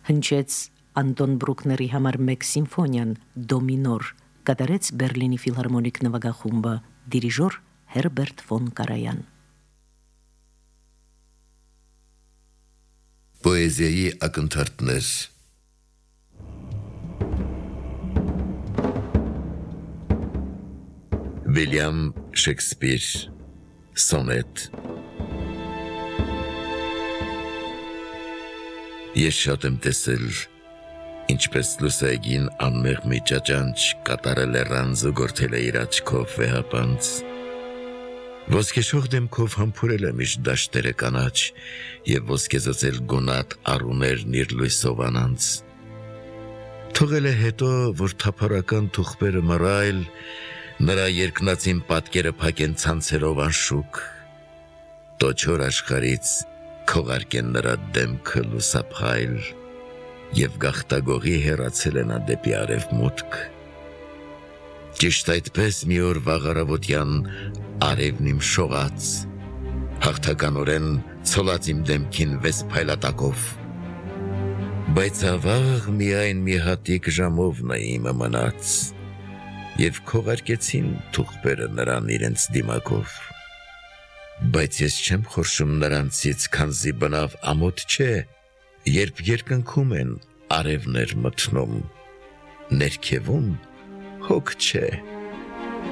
Հնչեց Անտոն Բրուկների համար մեկ սիմֆոնիան դո մինոր, կատարեց Բերլինի ֆիլհարմոնիկ նվագախումբը, դիրիժոր Հերբերտ ֆոն Կարայան։ Պոեզիայի ակնթարթներ։ Վիլյամ Շեքսպիր, Սոնետ։ Ես շատ եմ տեսել, ինչպես լուսայգին անմեղ մի ճաճանչ կատարել է ռանձը գործել է իր աչքով վեհապանց։ Ոսկեշող դեմքով համբուրել է միշտ դաշտերը կանաչ և ոսկեզծել գունատ առուներն իր լույսով անանց։ Թողել է հետո, որ թափառական թուղբերը մռայլ, նրա երկնածին պատկերը փակեն ցանցերով անշուք, տոչոր աշխարից քողարկեն նրա դեմքը լուսափայլ, և գաղթագողի հեռացել է նա դեպի արևմուտք։ Ճիշտ այդպես մի օր վաղ առավոտյան արևն իմ շողաց, հաղթականորեն ցոլած իմ դեմքին վեց փայլատակով, բայց ավաղ միայն մի հատիկ ժամով նա իմը մնաց, և քողարկեցին թուղբերը նրան իրենց դիմակով։ Բայց ես չեմ խորշում նրանցից, քանզի բնավ ամոթ չէ, երբ երկնքում են արևներ մթնում, ներքևում հոգ չէ։